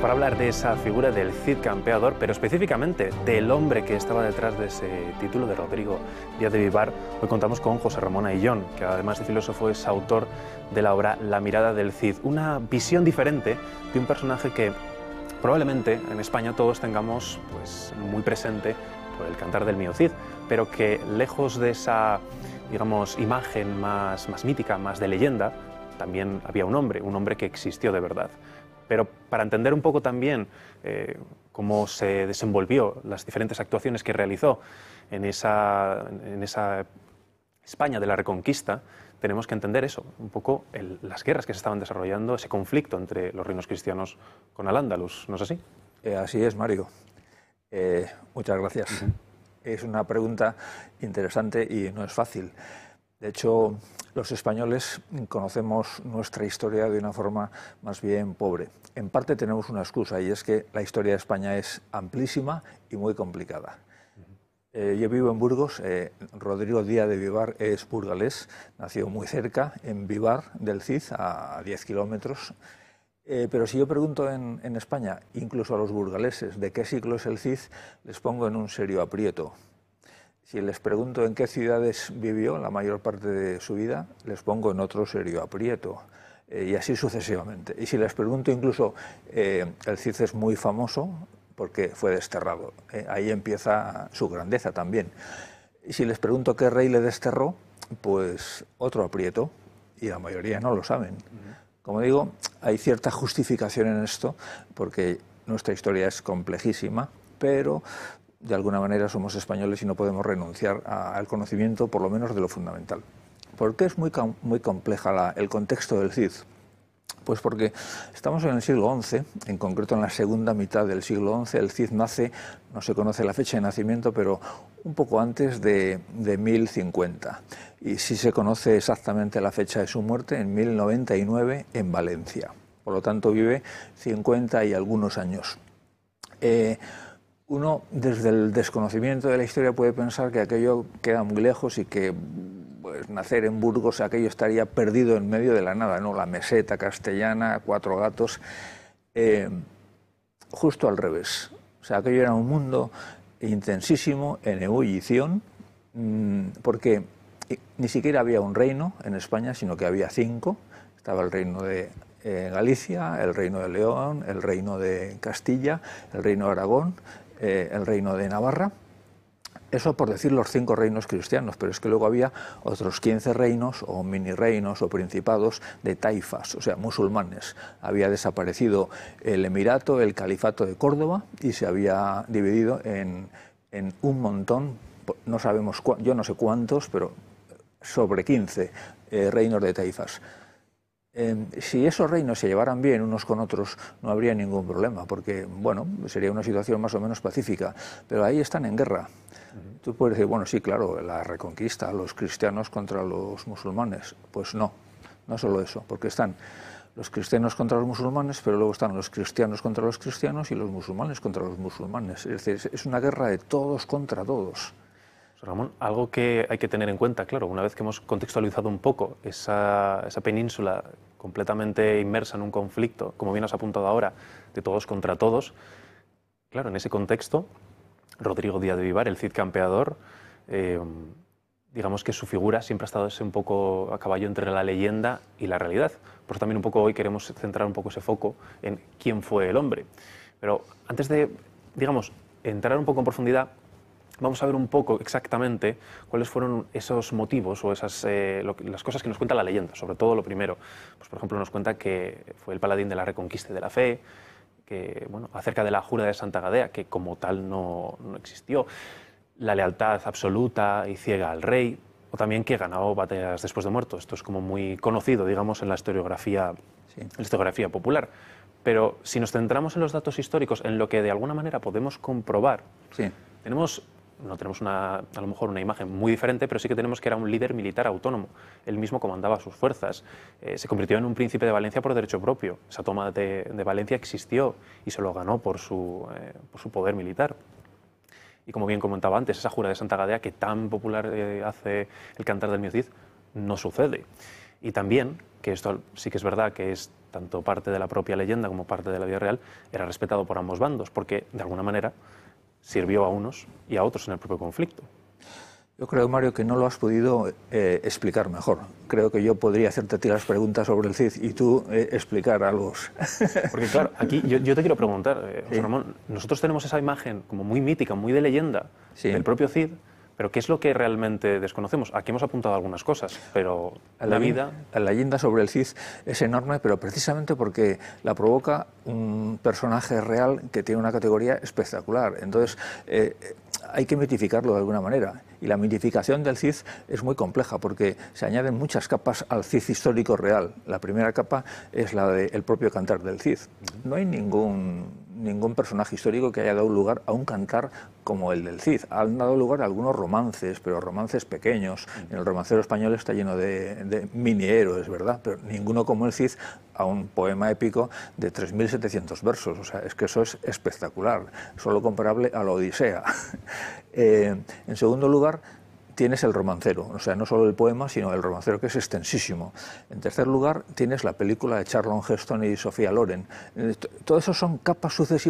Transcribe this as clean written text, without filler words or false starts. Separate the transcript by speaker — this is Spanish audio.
Speaker 1: para hablar de esa figura del Cid campeador, pero específicamente del hombre que estaba detrás de ese título, de Rodrigo Díaz de Vivar. Hoy contamos con José Ramón Ayllón, que además de filósofo es autor de la obra La mirada del Cid, una visión diferente de un personaje que probablemente en España todos tengamos pues, muy presente por el Cantar del mío Cid, pero que lejos de esa, digamos, imagen más mítica, más de leyenda, también había un hombre que existió de verdad. Pero para entender un poco también cómo se desenvolvió, las diferentes actuaciones que realizó en esa España de la Reconquista, tenemos que entender eso, un poco las guerras que se estaban desarrollando, ese conflicto entre los reinos cristianos con Al-Ándalus, ¿no es así?
Speaker 2: Así es, Mario. Muchas gracias. Es una pregunta interesante y no es fácil. De hecho, los españoles conocemos nuestra historia de una forma más bien pobre. En parte tenemos una excusa, y es que la historia de España es amplísima y muy complicada. Yo vivo en Burgos. Rodrigo Díaz de Vivar es burgalés, nació muy cerca, en Vivar del Cid, a 10 kilómetros. Pero si yo pregunto en España, incluso a los burgaleses, de qué siglo es el Cid, les pongo en un serio aprieto. Si les pregunto en qué ciudades vivió la mayor parte de su vida, les pongo en otro serio aprieto, y así sucesivamente. Y si les pregunto incluso, el Cid es muy famoso porque fue desterrado, ahí empieza su grandeza también. Y si les pregunto qué rey le desterró, pues otro aprieto, y la mayoría no lo saben. Como digo, hay cierta justificación en esto, porque nuestra historia es complejísima, pero de alguna manera somos españoles y no podemos renunciar al conocimiento, por lo menos de lo fundamental. ¿Por qué es muy compleja el contexto del Cid? Pues porque estamos en el siglo XI, en concreto en la segunda mitad del siglo XI. El Cid nace, no se conoce la fecha de nacimiento, pero un poco antes de 1050. Y sí se conoce exactamente la fecha de su muerte, en 1099, en Valencia. Por lo tanto, vive 50 y algunos años. Uno, desde el desconocimiento de la historia, puede pensar que aquello queda muy lejos y que pues, nacer en Burgos, aquello estaría perdido en medio de la nada, ¿no? La meseta castellana, cuatro gatos. Justo al revés. O sea, aquello era un mundo intensísimo, en ebullición, porque ni siquiera había un reino en España, sino que había 5. Estaba el reino de Galicia, el reino de León, el reino de Castilla, el reino de Aragón, el reino de Navarra. Eso por decir los 5 reinos cristianos, pero es que luego había otros 15 reinos o mini reinos o principados de taifas, o sea, musulmanes. Había desaparecido el emirato, el califato de Córdoba, y se había dividido en un montón, no sabemos, yo no sé cuántos, pero sobre 15 reinos de taifas. Si esos reinos se llevaran bien unos con otros, no habría ningún problema, porque, bueno, sería una situación más o menos pacífica, pero ahí están en guerra. Tú puedes decir, bueno, sí, claro, la Reconquista, los cristianos contra los musulmanes. Pues no, no solo eso, porque están los cristianos contra los musulmanes, pero luego están los cristianos contra los cristianos y los musulmanes contra los musulmanes. Es decir, es una guerra de todos contra todos.
Speaker 1: Ramón, algo que hay que tener en cuenta, claro, una vez que hemos contextualizado un poco esa península completamente inmersa en un conflicto, como bien has apuntado ahora, de todos contra todos, claro, en ese contexto, Rodrigo Díaz de Vivar, el Cid campeador, digamos que su figura siempre ha estado un poco a caballo entre la leyenda y la realidad. Por eso también un poco hoy queremos centrar un poco ese foco en quién fue el hombre. Pero antes de, digamos, entrar un poco en profundidad, vamos a ver un poco exactamente cuáles fueron esos motivos o las cosas que nos cuenta la leyenda. Sobre todo lo primero, pues por ejemplo nos cuenta que fue el paladín de la Reconquista y de la Fe, que, bueno, acerca de la jura de Santa Gadea, que como tal no existió, la lealtad absoluta y ciega al rey, o también que ganó batallas después de muerto. Esto es como muy conocido, digamos, en la historiografía, sí, en la historiografía popular. Pero si nos centramos en los datos históricos, en lo que de alguna manera podemos comprobar, sí, no tenemos a lo mejor una imagen muy diferente, pero sí que tenemos que era un líder militar autónomo. Él mismo comandaba sus fuerzas. Se convirtió en un príncipe de Valencia por derecho propio. Esa toma de Valencia existió y se lo ganó por su poder militar. Y como bien comentaba antes, esa jura de Santa Gadea que tan popular hace el Cantar del mío Cid, no sucede. Y también, que esto sí que es verdad que es tanto parte de la propia leyenda como parte de la vida real, era respetado por ambos bandos, porque de alguna manera sirvió a unos y a otros en el propio conflicto.
Speaker 2: Yo creo, Mario, que no lo has podido explicar mejor. Creo que yo podría hacerte a ti las preguntas sobre el Cid y tú explicar algo.
Speaker 1: Porque claro, aquí yo te quiero preguntar, José Ramón, nosotros tenemos esa imagen como muy mítica, muy de leyenda del propio Cid, pero ¿qué es lo que realmente desconocemos? Aquí hemos apuntado algunas cosas, pero la vida...
Speaker 2: La leyenda sobre el Cid es enorme, pero precisamente porque la provoca un personaje real que tiene una categoría espectacular. Entonces, hay que mitificarlo de alguna manera. Y la mitificación del Cid es muy compleja porque se añaden muchas capas al Cid histórico real. La primera capa es la del propio cantar del Cid. No hay ningún personaje histórico que haya dado lugar a un cantar como el del Cid. Han dado lugar a algunos romances, pero romances pequeños. En el romancero español está lleno de mini héroes, ¿verdad? Pero ninguno como el Cid a un poema épico de 3.700 versos. O sea, es que eso es espectacular, solo comparable a la Odisea. En segundo lugar, tienes el romancero, o sea, no solo el poema, sino el romancero, que es extensísimo. En tercer lugar, tienes la película de Charlton Heston y Sophia Loren. Todo eso son capas sucesivas